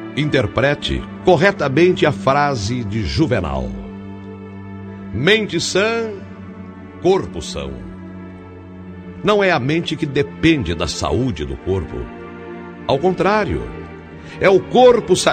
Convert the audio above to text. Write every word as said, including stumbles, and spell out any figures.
Interprete corretamente a frase de Juvenal: mente sã, corpo são. Não é a mente que depende da saúde do corpo. Ao contrário, é o corpo sadio